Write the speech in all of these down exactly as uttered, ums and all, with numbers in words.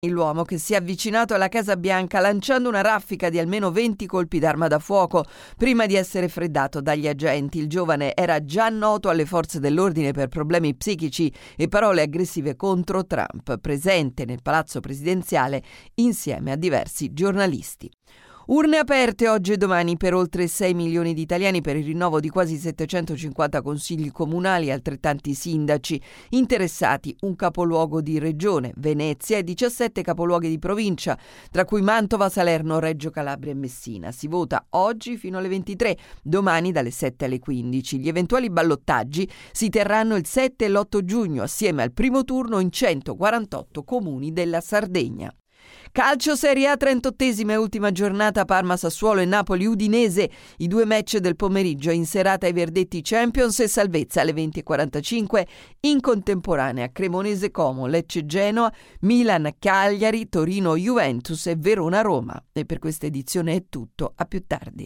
L'uomo che si è avvicinato alla Casa Bianca lanciando una raffica di almeno venti colpi d'arma da fuoco prima di essere freddato dagli agenti. Il giovane era già noto alle forze dell'ordine per problemi psichici e parole aggressive contro Trump, presente nel palazzo presidenziale insieme a diversi giornalisti. Urne aperte oggi e domani per oltre sei milioni di italiani per il rinnovo di quasi settecentocinquanta consigli comunali e altrettanti sindaci. Interessati un capoluogo di regione, Venezia, e diciassette capoluoghi di provincia, tra cui Mantova, Salerno, Reggio Calabria e Messina. Si vota oggi fino alle ventitré, domani dalle sette alle quindici. Gli eventuali ballottaggi si terranno il sette e l'otto giugno, assieme al primo turno in centoquarantotto comuni della Sardegna. Calcio Serie A, trentottesima e ultima giornata, Parma, Sassuolo e Napoli, Udinese, i due match del pomeriggio. In serata i verdetti Champions e salvezza alle venti e quarantacinque, in contemporanea Cremonese Como, Lecce Genoa, Milan Cagliari, Torino Juventus e Verona Roma. E per questa edizione è tutto, a più tardi.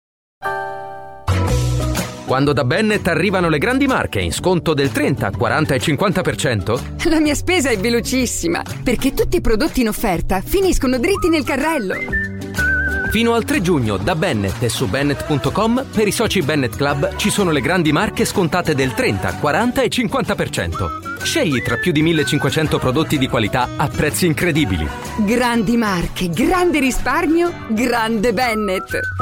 Quando da Bennett arrivano le grandi marche in sconto del trenta, quaranta e cinquanta per cento? La mia spesa è velocissima, perché tutti i prodotti in offerta finiscono dritti nel carrello. Fino al tre giugno da Bennett e su Bennett punto com per i soci Bennett Club ci sono le grandi marche scontate del trenta, quaranta e cinquanta per cento. Scegli tra più di millecinquecento prodotti di qualità a prezzi incredibili. Grandi marche, grande risparmio, grande Bennett.